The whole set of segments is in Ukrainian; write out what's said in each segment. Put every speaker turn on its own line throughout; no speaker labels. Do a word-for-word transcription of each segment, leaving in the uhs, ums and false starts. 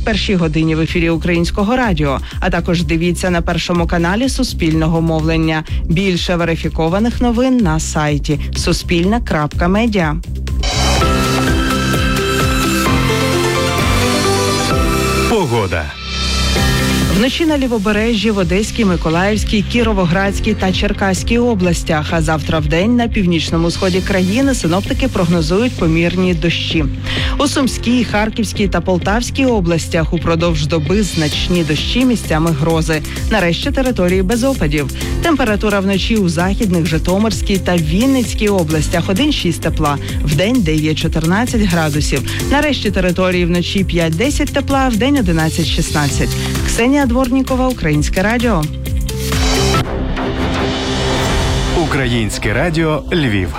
першій годині в ефірі Українського радіо, а також дивіться на першому каналі Суспільного мовлення. Більше верифікованих новин на сайті суспільне крапка медіа.
Погода.
Вночі на Лівобережжі, в Одеській, Миколаївській, Кіровоградській та Черкаській областях, а завтра вдень на північному сході країни синоптики прогнозують помірні дощі. У Сумській, Харківській та Полтавській областях упродовж доби значні дощі, місцями грози. Нарешті території без опадів. Температура вночі у Західних, Житомирській та Вінницькій областях один-шість тепла, вдень дев'ять-чотирнадцять градусів. Нарешті території вночі п'ять-десять тепла, вдень одинадцять-шістнадцять. Ксенія Дворнікова, Українське радіо.
Українське радіо Львів.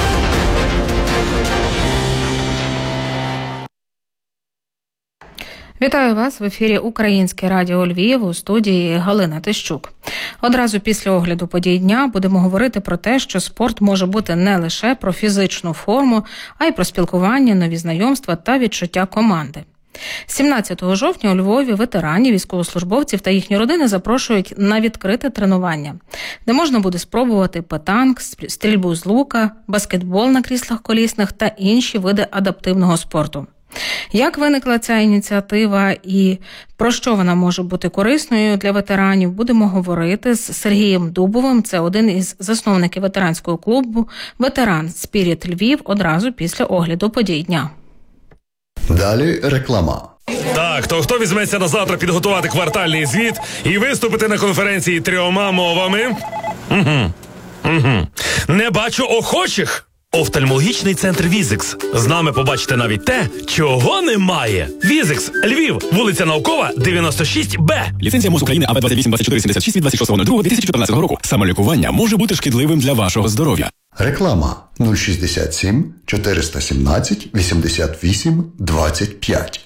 Вітаю вас в ефірі Українське радіо Львів, у студії Галина Тищук. Одразу після огляду подій дня будемо говорити про те, що спорт може бути не лише про фізичну форму, а й про спілкування, нові знайомства та відчуття команди. сімнадцятого жовтня у Львові ветеранів, військовослужбовців та їхні родини запрошують на відкрите тренування, де можна буде спробувати петанк, стрільбу з лука, баскетбол на кріслах колісних та інші види адаптивного спорту. Як виникла ця ініціатива і про що вона може бути корисною для ветеранів, будемо говорити з Сергієм Дубовим. Це один із засновників ветеранського клубу «Ветеран Спіріт Львів», одразу після огляду подій дня.
Далі реклама.
Так, то хто візьметься на завтра підготувати квартальний звіт і виступити на конференції трьома мовами? Угу. Угу. Не бачу охочих? Офтальмологічний центр «Візикс». З нами побачите навіть те, чого немає. «Візикс», Львів, вулиця Наукова, дев'яносто шість Б.
Ліцензія МОЗ України А В двадцять вісім двадцять чотири сімдесят шість від двадцять шостого другого дві тисячі чотирнадцятого року. Самолікування може бути шкідливим для вашого здоров'я.
Реклама нуль шістдесят сім чотириста сімнадцять вісімдесят вісім двадцять п'ять.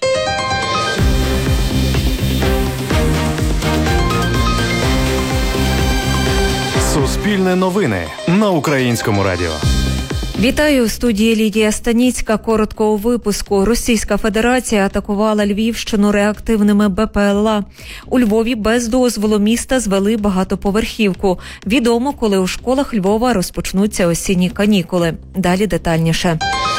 Суспільне новини на Українському радіо.
Вітаю, у студії Лідія Станіцька. Коротко у випуску. Російська Федерація атакувала Львівщину реактивними Б П Л А. У Львові без дозволу міста звели багатоповерхівку. Відомо, коли у школах Львова розпочнуться осінні канікули. Далі детальніше.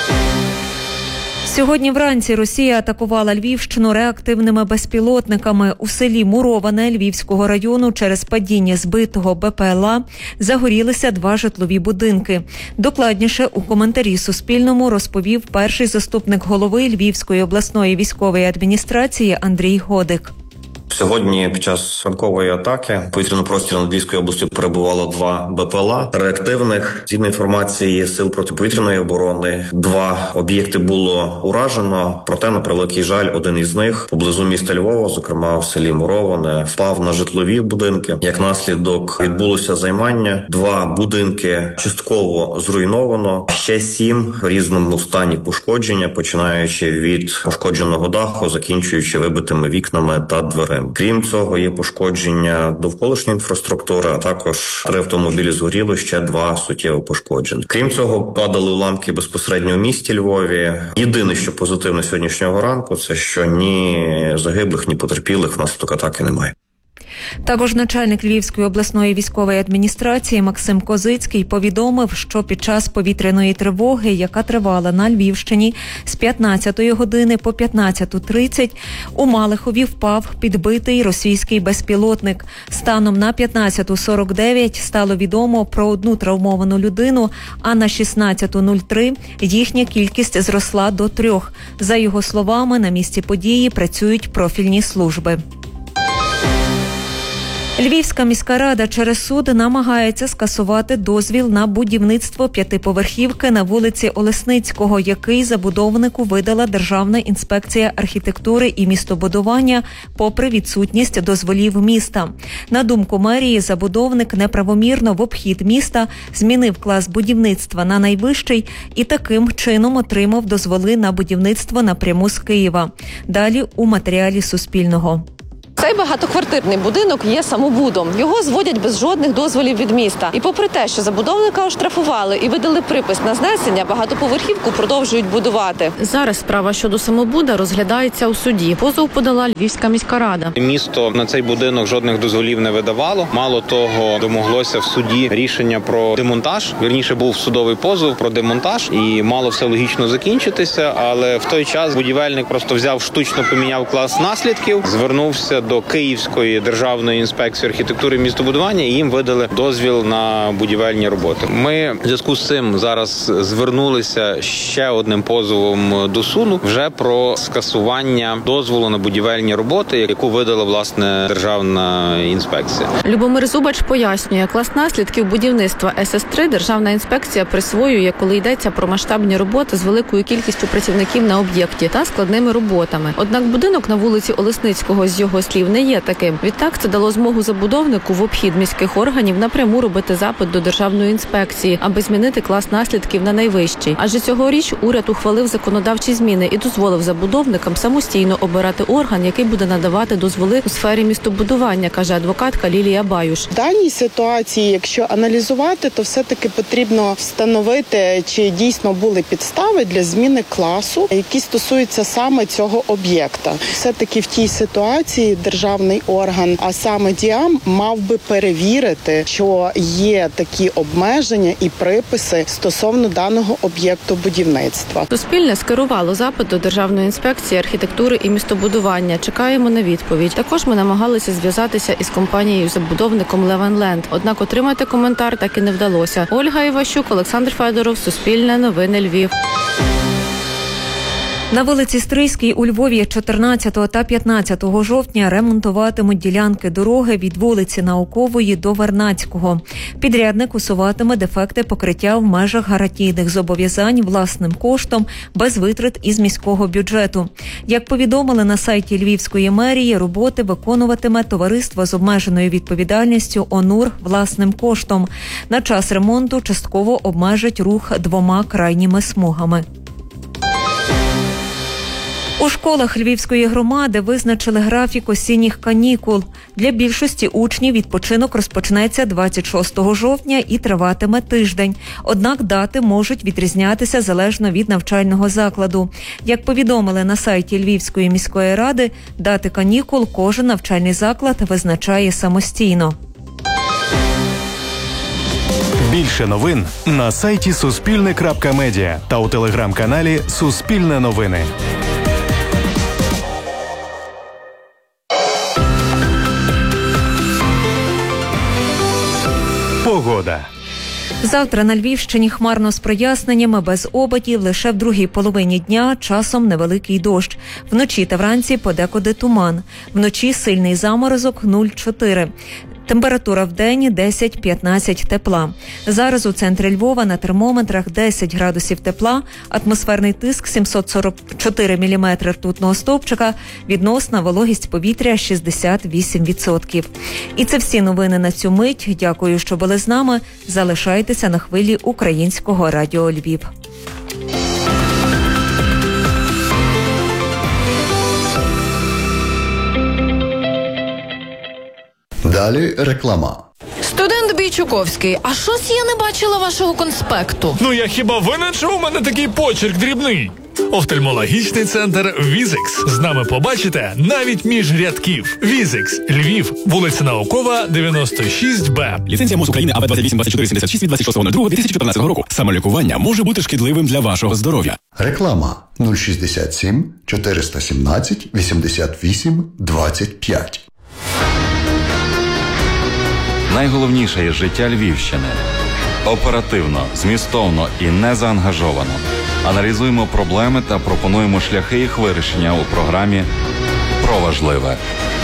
Сьогодні вранці Росія атакувала Львівщину реактивними безпілотниками. У селі Муроване Львівського району через падіння збитого Б П Л А загорілися два житлові будинки. Докладніше у коментарі Суспільному розповів перший заступник голови Львівської обласної військової адміністрації Андрій Годик.
Сьогодні під час ранкової атаки в повітряний простір над Львівською областю перебувало два Б П Л А реактивних. Згідно інформації Сил протиповітряної оборони, два об'єкти було уражено, проте, на превеликий жаль, один із них поблизу міста Львова, зокрема в селі Муроване, впав на житлові будинки. Як наслідок відбулося займання. Два будинки частково зруйновано, ще сім в різному стані пошкодження, починаючи від пошкодженого даху, закінчуючи вибитими вікнами та дверима. Крім цього, є пошкодження довколишньої інфраструктури, а також три автомобілі згоріли, ще два суттєво пошкоджені. Крім цього, падали уламки безпосередньо в місті Львові. Єдине, що позитивне сьогоднішнього ранку, це що ні загиблих, ні потерпілих внаслідок атаки немає.
Також начальник Львівської обласної військової адміністрації Максим Козицький повідомив, що під час повітряної тривоги, яка тривала на Львівщині з п'ятнадцятої години по п'ятнадцяту тридцять, у Малихові впав підбитий російський безпілотник. Станом на п'ятнадцяту сорок дев'ять стало відомо про одну травмовану людину, а на шістнадцяту нуль три їхня кількість зросла до трьох. За його словами, на місці події працюють профільні служби. Львівська міська рада через суд намагається скасувати дозвіл на будівництво п'ятиповерхівки на вулиці Олесницького, який забудовнику видала Державна інспекція архітектури і містобудування, попри відсутність дозволів міста. На думку мерії, забудовник неправомірно в обхід міста змінив клас будівництва на найвищий і таким чином отримав дозволи на будівництво напряму з Києва. Далі у матеріалі Суспільного.
Цей багатоквартирний будинок є самобудом. Його зводять без жодних дозволів від міста. І попри те, що забудовника оштрафували і видали припис на знесення, багатоповерхівку продовжують будувати. Зараз справа щодо самобуда розглядається у суді. Позов подала Львівська міська рада.
Місто на цей будинок жодних дозволів не видавало. Мало того, домоглося в суді рішення про демонтаж. Вірніше, був судовий позов про демонтаж і мало все логічно закінчитися, але в той час будівельник просто взяв, штучно поміняв клас наслідків, звернувся до Київської державної інспекції архітектури і містобудування і їм видали дозвіл на будівельні роботи. Ми в зв'язку з цим зараз звернулися ще одним позовом до суду вже про скасування дозволу на будівельні роботи, яку видала, власне, державна інспекція.
Любомир Зубач пояснює, клас наслідків будівництва ес ес три державна інспекція присвоює, коли йдеться про масштабні роботи з великою кількістю працівників на об'єкті та складними роботами. Однак будинок на вулиці Олесницького, з його слів, не є таким. Відтак це дало змогу забудовнику в обхід міських органів напряму робити запит до державної інспекції, аби змінити клас наслідків на найвищий. Адже цьогоріч уряд ухвалив законодавчі зміни і дозволив забудовникам самостійно обирати орган, який буде надавати дозволи у сфері містобудування, каже адвокатка Лілія Баюш.
В даній ситуації, якщо аналізувати, то все-таки потрібно встановити, чи дійсно були підстави для зміни класу, які стосуються саме цього об'єкта. Все-таки в тій ситуації державний орган, а саме ДІАМ, мав би перевірити, що є такі обмеження і приписи стосовно даного об'єкту будівництва.
Суспільне скерувало запит до Державної інспекції архітектури і містобудування. Чекаємо на відповідь. Також ми намагалися зв'язатися із компанією-забудовником Левенленд. Однак отримати коментар так і не вдалося. Ольга Іващук, Олександр Федоров, Суспільне новини Львів.
На вулиці Стрийській у Львові чотирнадцятого та п'ятнадцятого жовтня ремонтуватимуть ділянки дороги від вулиці Наукової до Вернадського. Підрядник усуватиме дефекти покриття в межах гарантійних зобов'язань власним коштом, без витрат із міського бюджету. Як повідомили на сайті Львівської мерії, роботи виконуватиме товариство з обмеженою відповідальністю «Онур» власним коштом. На час ремонту частково обмежать рух двома крайніми смугами. У школах Львівської громади визначили графік осінніх канікул. Для більшості учнів відпочинок розпочнеться двадцять шостого жовтня і триватиме тиждень. Однак дати можуть відрізнятися залежно від навчального закладу. Як повідомили на сайті Львівської міської ради, дати канікул кожен навчальний заклад визначає самостійно.
Більше новин на сайті суспільне крапка медіа та у телеграм-каналі Суспільне новини. Погода.
Завтра на Львівщині хмарно з проясненнями, без опадів, лише в другій половині дня часом невеликий дощ. Вночі та вранці подекуди туман. Вночі сильний заморозок нуль цілих чотири. Температура в день десять-п'ятнадцять тепла. Зараз у центрі Львова на термометрах десять градусів тепла, атмосферний тиск сімсот сорок чотири міліметри ртутного стовпчика, відносна вологість повітря шістдесят вісім відсотків. І це всі новини на цю мить. Дякую, що були з нами. Залишайтеся на хвилі Українського радіо Львів.
Далі реклама.
Студент Бійчуковський, а щось я не бачила вашого конспекту.
Ну я хіба винен, що у мене такий почерк дрібний? Офтальмологічний центр Візикс. З нами побачите навіть між рядків. Візикс, Львів, вулиця Наукова, дев'яносто шість Б.
Ліцензія МОЗ України А В двадцять вісім двадцять чотири сімдесят шість від двадцять шостого другого дві тисячі чотирнадцятого року. Самолікування може бути шкідливим для вашого здоров'я.
Реклама нуль шістдесят сім чотириста сімнадцять вісімдесят вісім двадцять п'ять.
Найголовніше із життя Львівщини. Оперативно, змістовно і незаангажовано. Аналізуємо проблеми та пропонуємо шляхи їх вирішення у програмі «Про важливе».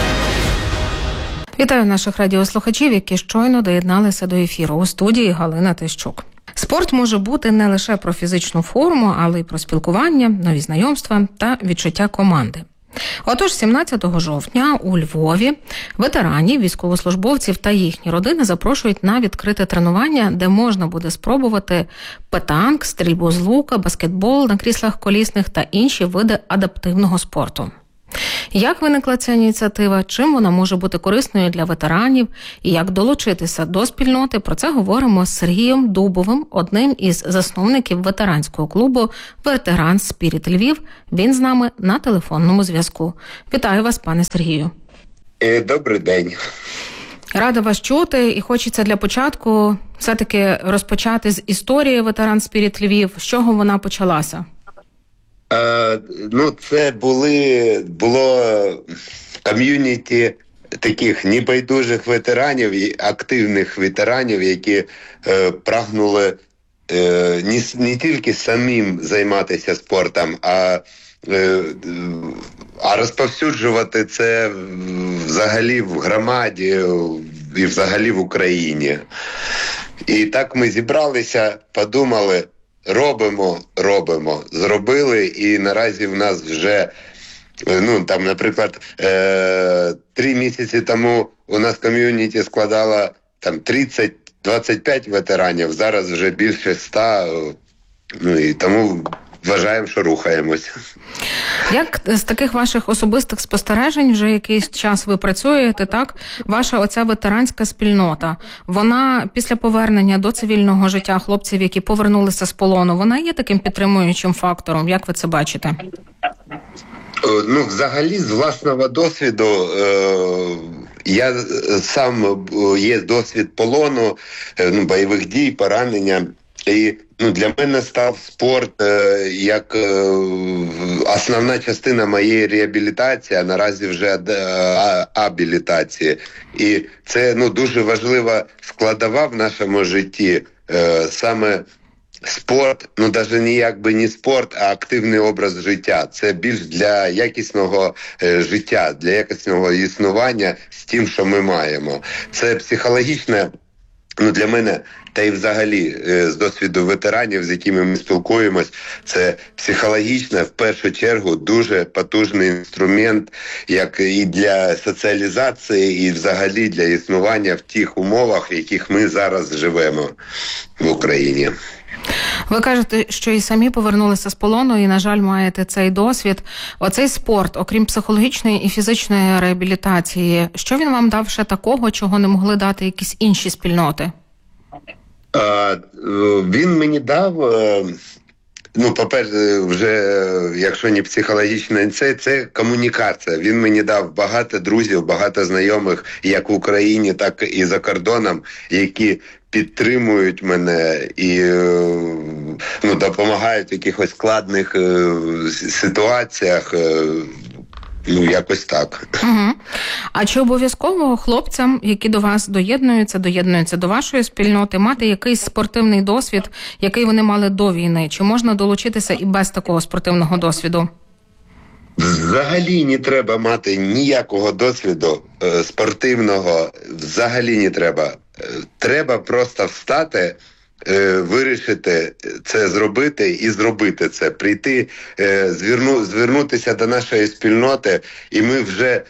Вітаю наших радіослухачів, які щойно доєдналися до ефіру. У студії Галина Тищук. Спорт може бути не лише про фізичну форму, але й про спілкування, нові знайомства та відчуття команди. Отож, сімнадцятого жовтня у Львові ветеранів, військовослужбовців та їхні родини запрошують на відкрите тренування, де можна буде спробувати петанк, стрільбу з лука, баскетбол на кріслах колісних та інші види адаптивного спорту. Як виникла ця ініціатива, чим вона може бути корисною для ветеранів і як долучитися до спільноти, про це говоримо з Сергієм Дубовим, одним із засновників ветеранського клубу «Ветеран Спіріт Львів». Він з нами на телефонному зв'язку. Вітаю вас, пане Сергію.
Добрий день.
Рада вас чути, і хочеться для початку все-таки розпочати з історії «Ветеран Спіріт Львів». З чого вона почалася?
Е, ну, це були, було ком'юніті таких небайдужих ветеранів, і активних ветеранів, які е, прагнули е, не, не тільки самим займатися спортом, а а розповсюджувати це взагалі в громаді і взагалі в Україні. І так ми зібралися, подумали, робимо, робимо, зробили, і наразі в нас вже, ну, там, наприклад, три місяці тому у нас ком'юніті складало там тридцять - двадцять п'ять ветеранів, зараз вже більше ста, ну, і тому вважаємо, що рухаємось.
Як з таких ваших особистих спостережень, вже якийсь час ви працюєте, так? Ваша оця ветеранська спільнота, вона після повернення до цивільного життя хлопців, які повернулися з полону, вона є таким підтримуючим фактором? Як ви це бачите?
Ну, взагалі, з власного досвіду, е, я сам, є досвід полону, ну, бойових дій, поранення. І ну, для мене став спорт е, як е, основна частина моєї реабілітації, а наразі вже е, абілітації. І це ну, дуже важлива складова в нашому житті. Е, саме спорт, ну навіть не якби не спорт, а активний образ життя. Це більш для якісного е, життя, для якісного існування з тим, що ми маємо. Це психологічне. Ну, для мене, та й взагалі, з досвіду ветеранів, з якими ми спілкуємось, це психологічно, в першу чергу, дуже потужний інструмент, як і для соціалізації, і взагалі для існування в тих умовах, в яких ми зараз живемо в Україні.
Ви кажете, що і самі повернулися з полону, і, на жаль, маєте цей досвід. Оцей спорт, окрім психологічної і фізичної реабілітації, що він вам дав ще такого, чого не могли дати якісь інші спільноти?
А, він мені дав, ну, по-перше, вже, якщо не психологічна, це, це комунікація. Він мені дав багато друзів, багато знайомих, як в Україні, так і за кордоном, які підтримують мене і ну, допомагають в якихось складних е, ситуаціях. Е, ну, якось так.
Угу. А чи обов'язково хлопцям, які до вас доєднуються, доєднуються до вашої спільноти, мати якийсь спортивний досвід, який вони мали до війни? Чи можна долучитися і без такого спортивного досвіду?
Взагалі не треба мати ніякого досвіду е, спортивного, взагалі не треба. Е, треба просто встати, е, вирішити це зробити і зробити це. Прийти, е, зверну, звернутися до нашої спільноти, і ми вже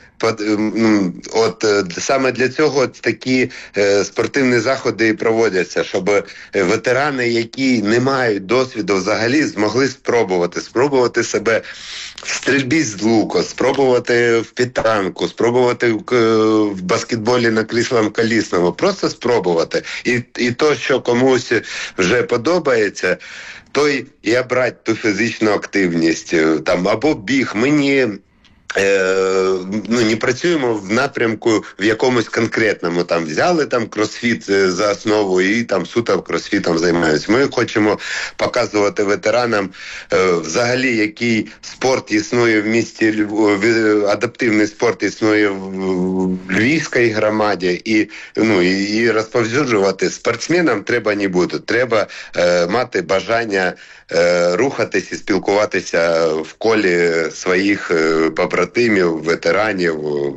от саме для цього такі е, спортивні заходи і проводяться, щоб ветерани, які не мають досвіду взагалі, змогли спробувати, спробувати себе в стрільбі з луку, спробувати в пітанку, спробувати в, в баскетболі на кріслом колісному, просто спробувати. І, і то, що комусь вже подобається, той і обрати ту фізичну активність, там, або біг. Мені Е, ну, не працюємо в напрямку в якомусь конкретному, там взяли там кросфіт за основу і там суто кросфітом займаються. Ми хочемо показувати ветеранам е, взагалі, який спорт існує в місті Львов, адаптивний спорт існує в Львівській громаді, і, ну, і, і розповсюджувати. Спортсменам треба не бути, треба е, мати бажання е, рухатись і спілкуватися в колі своїх е, побратимів, ветеранів.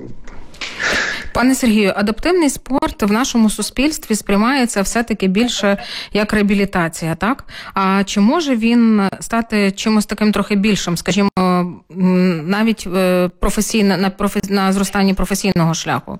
Пане Сергію, адаптивний спорт в нашому суспільстві сприймається все-таки більше як реабілітація, так? А чи може він стати чимось таким трохи більшим, скажімо, навіть професійно, на, професі... на зростанні професійного шляху?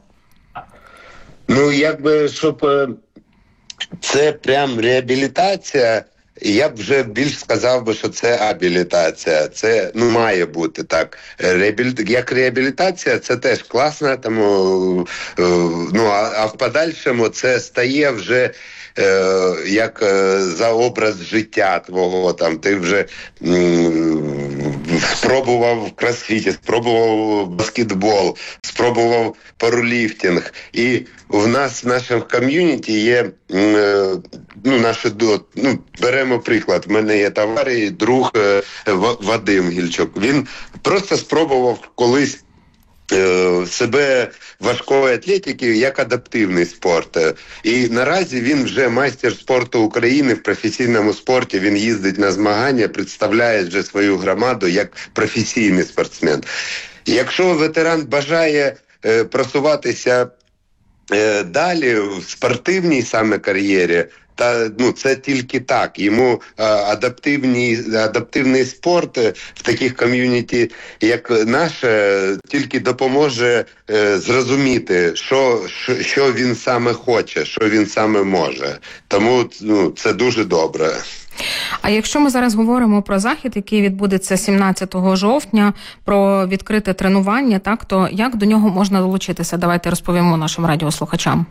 Ну, якби, щоб це прям реабілітація, Я б вже більш сказав би, що це абілітація. Це, ну, має бути так. Реабілі... Як реабілітація, це теж класно, тому, ну, а, а в подальшому це стає вже е, як е, за образ життя твого. Там, ти вже м, спробував кросфіті, спробував баскетбол, спробував пароліфтинг. І в нас, в нашому ком'юніті є, е, ну, наші, ну, беремо приклад. В мене є товариш, друг е, Вадим Гільчук. Він просто спробував колись е, себе важкої атлетики як адаптивний спорт. І наразі він вже майстер спорту України в професійному спорті. Він їздить на змагання, представляє вже свою громаду як професійний спортсмен. Якщо ветеран бажає е, просуватися е, далі в спортивній саме кар'єрі, та, ну, це тільки так. Йому а, адаптивний, адаптивний спорт в таких ком'юніті, як наше, тільки допоможе е, зрозуміти, що, що, що він саме хоче, що він саме може. Тому, ну, це дуже добре.
А якщо ми зараз говоримо про захід, який відбудеться сімнадцятого жовтня, про відкрите тренування, так, то як до нього можна долучитися? Давайте розповімо нашим радіослухачам.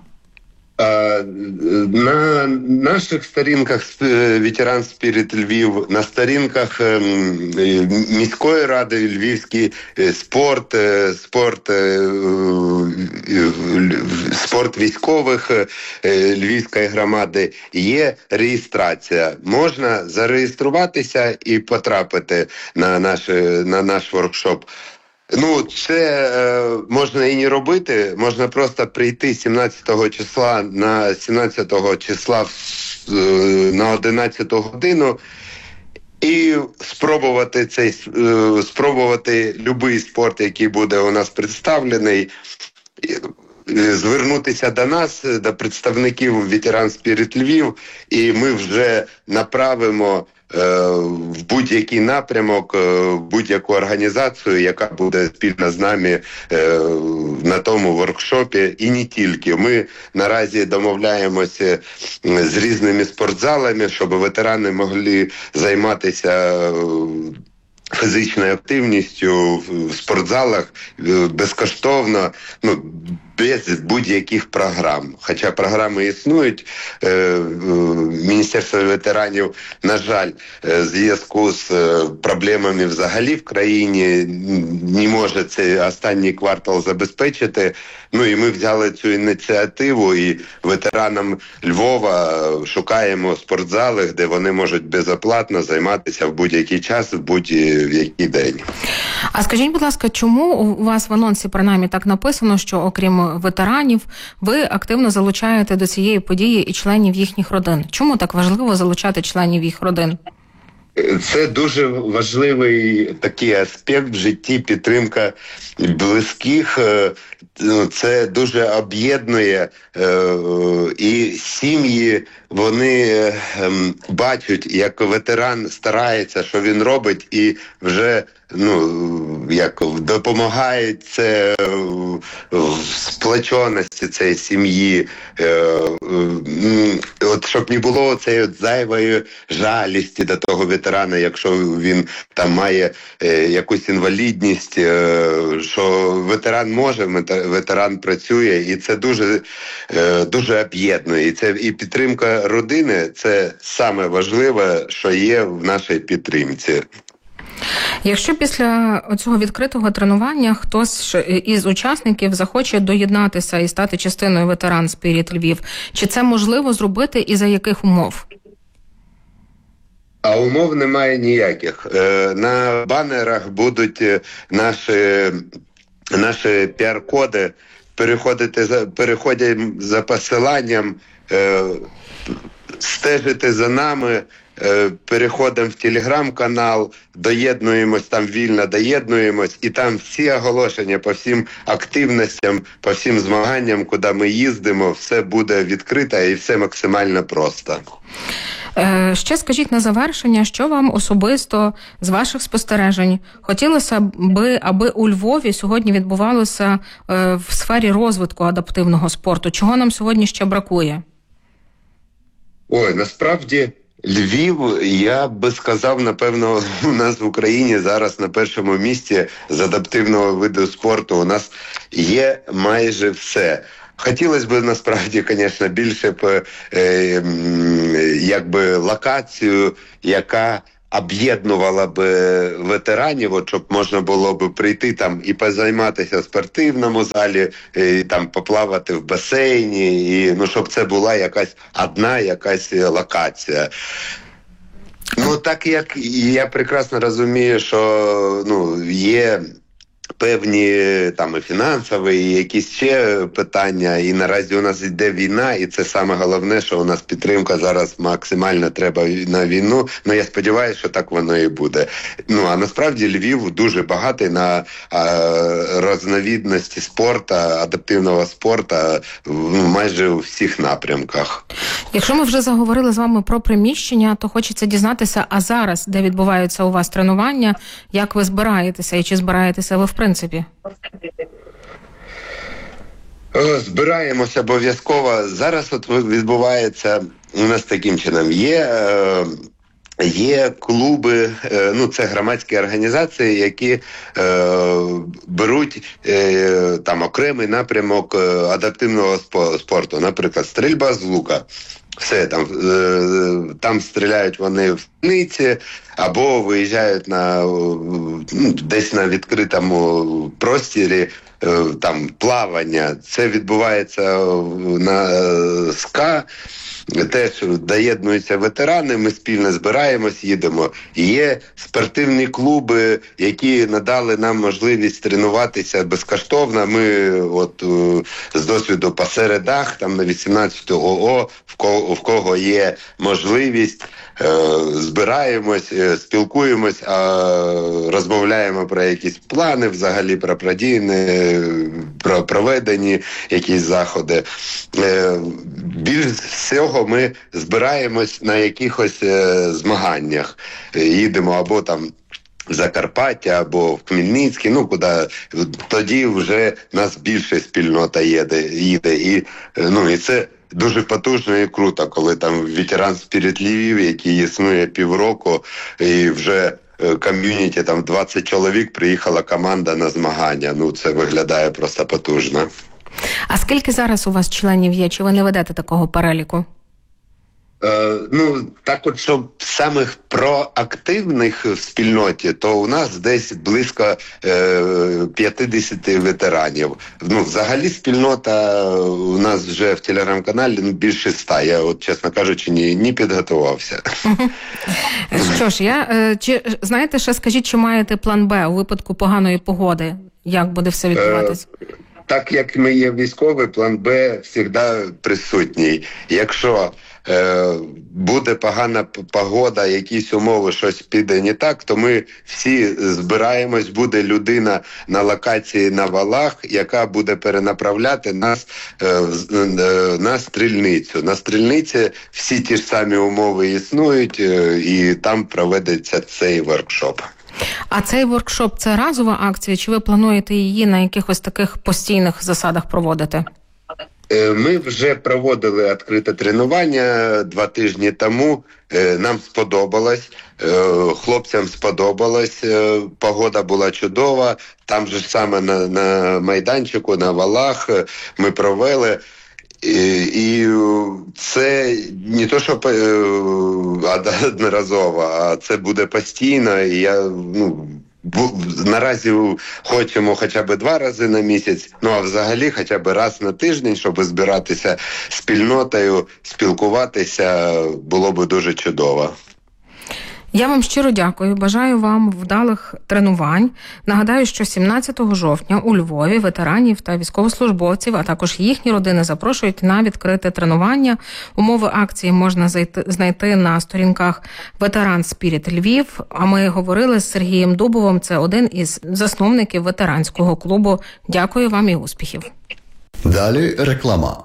На наших сторінках «Ветеран Спіріт Львів», на сторінках міської ради Львівський спорт, спорт, спорт військових Львівської громади є реєстрація. Можна зареєструватися і потрапити на наш, на наш воркшоп. Ну, це е, можна і не робити, можна просто прийти сімнадцятого числа на сімнадцятого числа е, на одинадцяту годину і спробувати цей е, спробувати будь-який спорт, який буде у нас представлений, звернутися до нас, до представників «Ветеран Спіріт Львів», і ми вже направимо в будь-який напрямок, в будь-яку організацію, яка буде спільно з нами на тому воркшопі, і не тільки. Ми наразі домовляємося з різними спортзалами, щоб ветерани могли займатися фізичною активністю в спортзалах безкоштовно, ну, без будь-яких програм. Хоча програми існують, е, е, Міністерство ветеранів, на жаль, е, в зв'язку з е, проблемами взагалі в країні не може цей останній квартал забезпечити. Ну і ми взяли цю ініціативу, і ветеранам Львова шукаємо спортзали, де вони можуть безоплатно займатися в будь-який час, в будь-який день.
А скажіть, будь ласка, чому у вас в анонсі принаймні так написано, що окрім ветеранів, ви активно залучаєте до цієї події і членів їхніх родин? Чому так важливо залучати членів їх родин?
Це дуже важливий такий аспект в житті, підтримка близьких. Це дуже об'єднує, і сім'ї, вони бачать, як ветеран старається, що він робить, і вже, ну, як допомагає це в сплоченості цієї сім'ї. От щоб не було цієї от зайвої жалісті до того ветерана, якщо він там має е, якусь інвалідність, е, що ветеран може, ветеран працює, і це дуже, е, дуже об'єднує. І це і підтримка родини – це саме важливе, що є в нашій підтримці.
Якщо після цього відкритого тренування хтось із учасників захоче доєднатися і стати частиною «Ветеран Спіріт Львів», чи це можливо зробити і за яких умов?
А умов немає ніяких. На банерах будуть наші, наші піар-коди, переходити за, переходять за посиланням, стежити за нами, переходимо в телеграм-канал, доєднуємось, там вільно доєднуємось, і там всі оголошення по всім активностям, по всім змаганням, куди ми їздимо, все буде відкрито і все максимально просто.
Ще скажіть на завершення, що вам особисто з ваших спостережень хотілося б, аби у Львові сьогодні відбувалося в сфері розвитку адаптивного спорту? Чого нам сьогодні ще бракує?
Ой, насправді Львів, я би сказав, напевно, у нас в Україні зараз на першому місці з адаптивного виду спорту. У нас є майже все. Хотілося б, насправді, звісно, більше б, е, якби локацію, яка об'єднувала б ветеранів, от, щоб можна було б прийти там і позайматися в спортивному залі, і там поплавати в басейні, і ну щоб це була якась одна якась локація. Ну так як я прекрасно розумію, що ну є певні там і фінансові, і якісь ще питання, і наразі у нас йде війна, і це саме головне, що у нас підтримка зараз максимально треба на війну. Ну я сподіваюся, що так воно і буде. Ну а насправді Львів дуже багатий на а, різновидності спорту, адаптивного спорту, ну, майже у всіх напрямках.
Якщо ми вже заговорили з вами про приміщення, то хочеться дізнатися, а зараз, де відбуваються у вас тренування, як ви збираєтеся і чи збираєтеся ви в принципі?
Збираємося обов'язково. Зараз от відбувається у нас таким чином. Є, є клуби, ну це громадські організації, які е, беруть е, там окремий напрямок адаптивного спорту, наприклад, стрільба з лука. Все, там, е, там стріляють вони в ниці, або виїжджають на, ну, десь на відкритому просторі, е, там плавання. Це відбувається на е, СКА. Теж доєднуються ветерани, ми спільно збираємось, їдемо. І є спортивні клуби, які надали нам можливість тренуватися безкоштовно. Ми от з досвіду по середах, там на вісімнадцяту ОО, в кого, в кого є можливість, збираємось, спілкуємось, розмовляємо про якісь плани, взагалі про продійні, про проведені якісь заходи. Більш всього ми збираємось на якихось змаганнях. Їдемо або там в Закарпаття, або в Хмельницький, ну, куди тоді вже нас більше спільнота їде. їде. І, ну, і це дуже потужно і круто, коли там ветеран Spirit Львів, який існує півроку, і вже ком'юніті, там двадцять чоловік, приїхала команда на змагання. Ну, це виглядає просто потужно.
А скільки зараз у вас членів є? Чи ви не ведете такого переліку?
Е, ну, так от, щоб самих проактивних в спільноті, то у нас десь близько е, п'ятдесят ветеранів. Ну, взагалі спільнота у нас вже в телеграм-каналі ну, більше ста. Я, от, чесно кажучи, не, не підготувався.
Що ж, я, чи, знаєте, ще скажіть, чи маєте план Б у випадку поганої погоди? Як буде все відбуватися?
Е, так як ми є військові, план Б завжди присутній. Якщо е, буде погана погода, якісь умови, щось піде не так, то ми всі збираємось, буде людина на локації на валах, яка буде перенаправляти нас е, е, на стрільницю. На стрільниці всі ті ж самі умови існують, е, і там проведеться цей воркшоп.
А цей воркшоп – це разова акція, чи ви плануєте її на якихось таких постійних засадах проводити?
Ми вже проводили відкрите тренування два тижні тому. Нам сподобалось, хлопцям сподобалось, погода була чудова. Там же саме на, на майданчику, на валах ми провели. І, і це не то, що одноразово, а це буде постійно. І я, ну, наразі хочемо хоча б два рази на місяць, ну а взагалі хоча б раз на тиждень, щоб збиратися спільнотою, спілкуватися, було б дуже чудово.
Я вам щиро дякую, бажаю вам вдалих тренувань. Нагадаю, що сімнадцятого жовтня у Львові ветеранів та військовослужбовців, а також їхні родини запрошують на відкрите тренування. Умови акції можна знайти на сторінках Ветеран Spirit Львів. А ми говорили з Сергієм Дубовим, це один із засновників ветеранського клубу. Дякую вам і успіхів.
Далі реклама.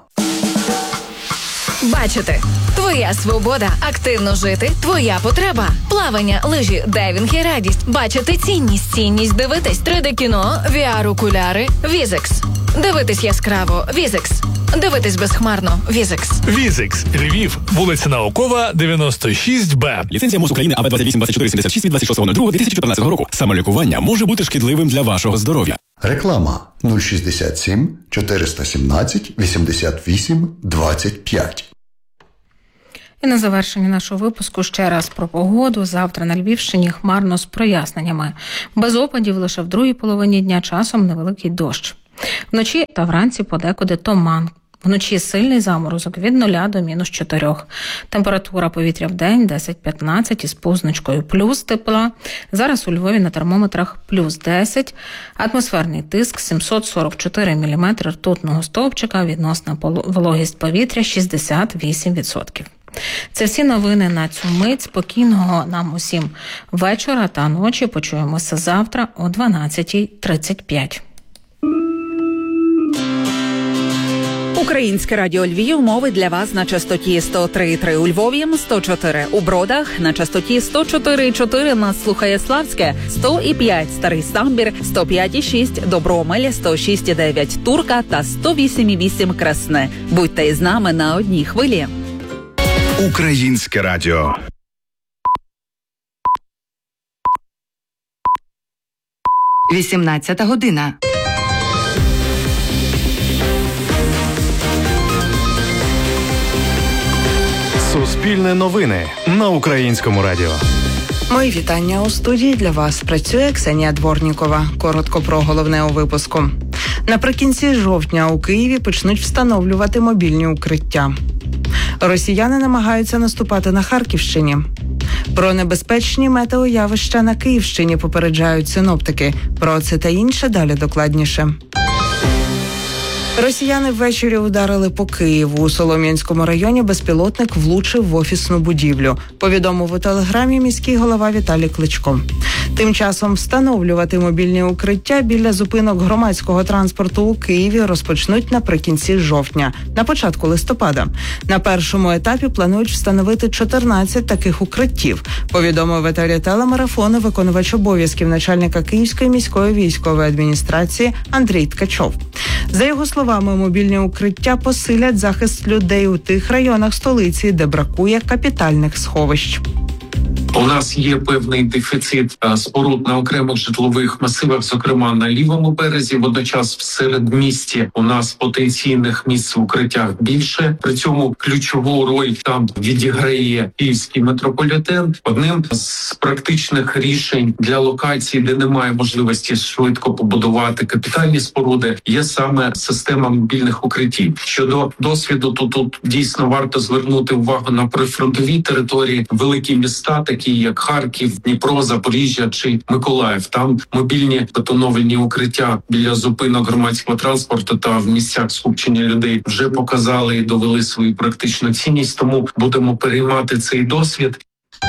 Бачити. Твоя свобода. Активно жити. Твоя потреба. Плавання, лижі, дайвінг і радість. Бачити цінність. Цінність дивитись. три де кіно, ві ар-окуляри, Візекс. Дивитись яскраво. Візекс. Дивитись безхмарно. Візикс.
Візикс. Львів. Вулиця Наукова, дев'яносто шість Б.
Ліцензія МОЗ України А Б двадцять вісім двадцять чотири сімдесят шість від двадцять шостого лютого дві тисячі чотирнадцятого року. Самолікування може бути шкідливим для вашого здоров'я.
Реклама нуль шістдесят сім чотириста сімнадцять вісімдесят вісім двадцять п'ять.
І на завершення нашого випуску ще раз про погоду. Завтра на Львівщині хмарно з проясненнями. Без опадів лише в другій половині дня, часом невеликий дощ. Вночі та вранці подекуди туман. Вночі сильний заморозок від нуля до мінус чотирьох. Температура повітря в день десять-п'ятнадцять із позначкою плюс тепла. Зараз у Львові на термометрах плюс десять. Атмосферний тиск сімсот сорок чотири міліметри ртутного стовпчика. Відносна вологість повітря шістдесят вісім відсотків. Це всі новини на цю мить. Спокійного нам усім вечора та ночі. Почуємося завтра о дванадцять тридцять п'ять.
Українське радіо Львів мовить для вас на частоті сто три і три у Львові, сто чотири у Бродах, на частоті сто чотири і чотири нас слухає Славське, сто п'ять Старий Самбір, сто п'ять і шість Добромель, сто шість і дев'ять Турка та сто вісім і вісім Красне. Будьте із нами на одній хвилі.
Українське радіо.
вісімнадцята година.
Суспільне новини на Українському радіо.
Мої вітання у студії. Для вас працює Ксенія Дворнікова. Коротко про головне у випуску. Наприкінці жовтня у Києві почнуть встановлювати мобільні укриття. Росіяни намагаються наступати на Харківщині. Про небезпечні метеоявища на Київщині попереджають синоптики. Про це та інше далі докладніше. Росіяни ввечері ударили по Києву. У Солом'янському районі безпілотник влучив в офісну будівлю. Повідомив у телеграмі міський голова Віталій Кличко. Тим часом встановлювати мобільні укриття біля зупинок громадського транспорту у Києві розпочнуть наприкінці жовтня, на початку листопада. На першому етапі планують встановити чотирнадцять таких укриттів, повідомив в етері телемарафону виконувач обов'язків начальника Київської міської військової адміністрації Андрій Ткачов. За його словами, мобільні укриття посилять захист людей у тих районах столиці, де бракує капітальних сховищ.
У нас є певний дефіцит споруд на окремих житлових масивах, зокрема на лівому березі. Водночас в середмісті у нас потенційних місць в укриттях більше. При цьому ключову роль там відіграє київський метрополітен. Одним з практичних рішень для локацій, де немає можливості швидко побудувати капітальні споруди, є саме система мобільних укриттів. Щодо досвіду, то тут дійсно варто звернути увагу на прифронтові території, великі міста, такі як Харків, Дніпро, Запоріжжя чи Миколаїв. Там мобільні бетоновані укриття біля зупинок громадського транспорту та в місцях скупчення людей вже показали і довели свою практичну цінність, тому будемо переймати цей досвід.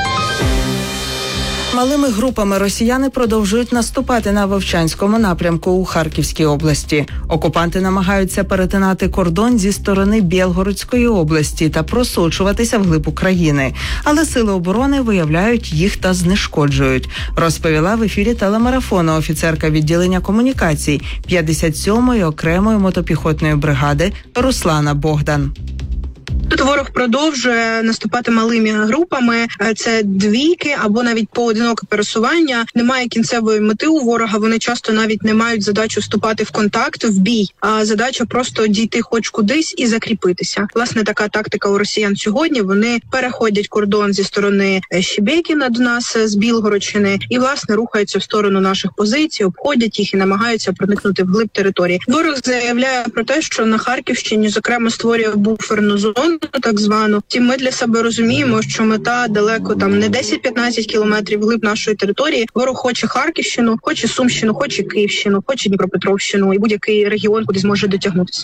Малими групами росіяни продовжують наступати на Вовчанському напрямку у Харківській області. Окупанти намагаються перетинати кордон зі сторони Білгородської області та просочуватися вглиб України. Але сили оборони виявляють їх та знешкоджують, розповіла в ефірі телемарафону офіцерка відділення комунікацій п'ятдесят сьомої окремої мотопіхотної бригади Руслана Богдан.
Тут ворог продовжує наступати малими групами. Це двійки або навіть поодиноке пересування. Немає кінцевої мети у ворога. Вони часто навіть не мають задачу вступати в контакт, в бій, а задача просто дійти хоч кудись і закріпитися. Власне, така тактика у росіян сьогодні. Вони переходять кордон зі сторони Щебекіна до нас з Білгородщини і, власне, рухаються в сторону наших позицій, обходять їх і намагаються проникнути вглиб території. Ворог заявляє про те, що на Харківщині, зокрема, створює буферну зону, так звану. Втім, ми для себе розуміємо, що мета далеко там не десять-п'ятнадцять кілометрів вглиб нашої території. Ворог хоче Харківщину, хоче Сумщину, хоче Київщину, хоче Дніпропетровщину і будь-який регіон, куди зможе дотягнутися.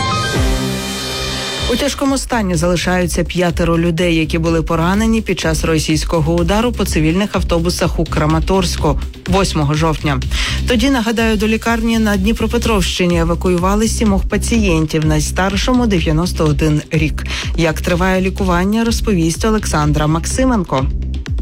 У тяжкому стані залишаються п'ятеро людей, які були поранені під час російського удару по цивільних автобусах у Краматорську восьмого жовтня. Тоді, нагадаю, до лікарні на Дніпропетровщині евакуювали сімох пацієнтів, найстаршому дев'яносто один рік. Як триває лікування, розповість Олександра Максименко.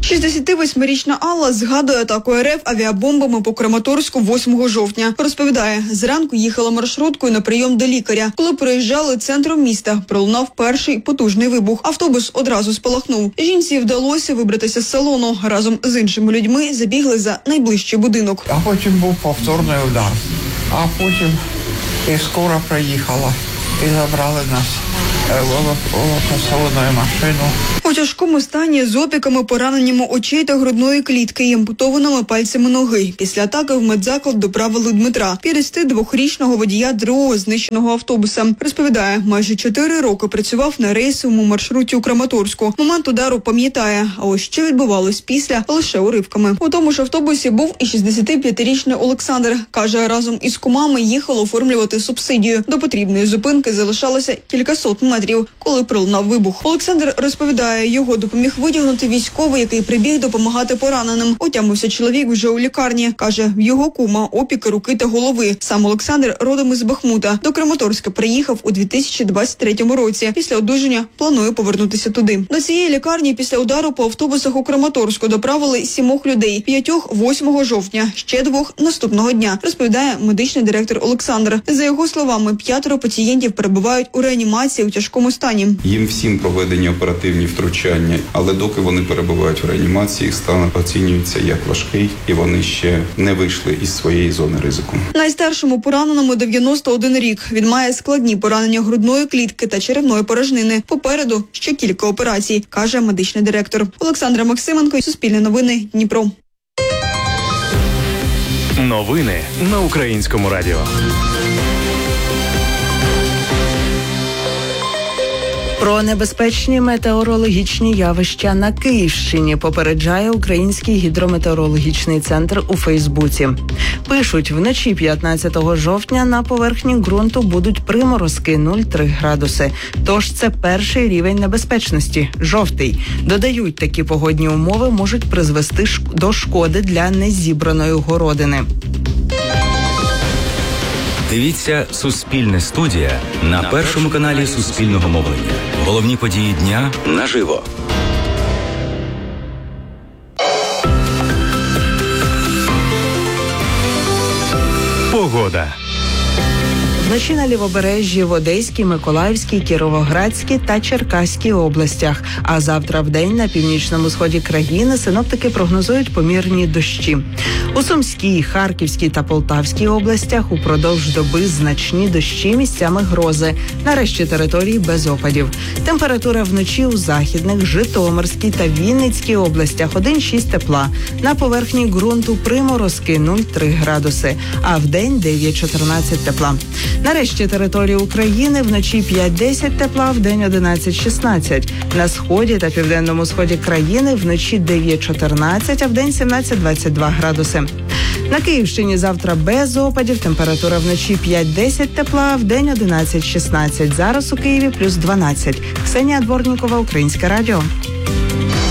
шістдесятивосьмирічна Алла згадує атаку РФ авіабомбами по Краматорську восьмого жовтня. Розповідає, зранку їхала маршруткою на прийом до лікаря. Коли проїжджали центром міста, пролунав перший потужний вибух. Автобус одразу спалахнув. Жінці вдалося вибратися з салону. Разом з іншими людьми забігли за найближчий будинок.
А потім був повторний удар. А потім і скоро приїхала і забрали нас евакуаційною машину.
У тяжкому стані з опіками, пораненнями очей та грудної клітки і ампутованими пальцями ноги. Після атаки в медзаклад доправили Дмитра, п'ятдесятидвохрічного водія другого знищеного автобуса. Розповідає, майже чотири роки працював на рейсовому маршруті у Краматорську. Момент удару пам'ятає, а ось що відбувалось після, лише уривками. У тому ж автобусі був і шістдесятип'ятирічний Олександр. Каже, разом із кумами їхало оформлювати субсидію. До потрібної зупинки залишалося кількасот метрів, коли пролунав вибух. Олександр розповідає, його допоміг витягнути військовий, який прибіг допомагати пораненим. Отямився чоловік вже у лікарні. Каже, в його кума опіки руки та голови. Сам Олександр родом із Бахмута. До Краматорська приїхав у дві тисячі двадцять третьому році. Після одужання планує повернутися туди. До цієї лікарні після удару по автобусах у Краматорську доправили сімох людей. П'ятьох восьмого жовтня, ще двох наступного дня, розповідає медичний директор Олександр. За його словами, п'ятеро пацієнтів перебувають у реанімації у тяжкому стані.
Їм всім проведені оперативні втручання, але доки вони перебувають в реанімації, їх стан оцінюється як важкий, і вони ще не вийшли із своєї зони ризику.
Найстаршому пораненому дев'яносто один рік. Він має складні поранення грудної клітки та черевної порожнини. Попереду ще кілька операцій, каже медичний директор. Олександра Максименко, Суспільне новини, Дніпро.
Новини на Українському радіо.
Про небезпечні метеорологічні явища на Київщині попереджає Український гідрометеорологічний центр у Фейсбуці. Пишуть, вночі п'ятнадцятого жовтня на поверхні ґрунту будуть приморозки нуль цілих три градуси. Тож це перший рівень небезпечності – жовтий. Додають, такі погодні умови можуть призвести до шкоди для незібраної городини.
Дивіться «Суспільне студія» на першому каналі Суспільного мовлення. Головні події дня наживо.
Погода.
Вночі на Лівобережжі, в Одеській, Миколаївській, Кіровоградській та Черкаській областях. А завтра вдень на північному сході країни синоптики прогнозують помірні дощі. У Сумській, Харківській та Полтавській областях упродовж доби значні дощі, місцями грози. Нарешті території без опадів. Температура вночі у Західних, Житомирській та Вінницькій областях один цілих шість тепла. На поверхні ґрунту приморозки нуль цілих три градуси, а вдень дев'ять чотирнадцять тепла. Нарешті території України вночі п'ять-десять тепла, вдень одинадцять шістнадцять. На сході та південному сході країни вночі дев'ять чотирнадцять, а вдень сімнадцять двадцять два градуси. На Київщині завтра без опадів, температура вночі п'ять-десять тепла, вдень одинадцять шістнадцять. Зараз у Києві плюс дванадцять. Ксенія Дворнікова, Українське радіо.